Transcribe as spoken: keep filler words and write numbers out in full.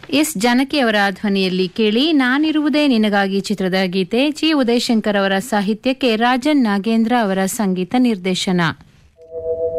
S Janaki ಅವರ ಧ್ವನಿಯಲ್ಲಿ ಕೇಳಿ ನಾನಿರುವುದೇ ನಿನಗಾಗಿ ಚಿತ್ರದ ಗೀತೆ. ಜಿ ಉದಯಶಂಕರ್ ಅವರ ಸಾಹಿತ್ಯಕ್ಕೆ ರಾಜನ್ ನಾಗೇಂದ್ರ ಅವರ ಸಂಗೀತ ನಿರ್ದೇಶನ.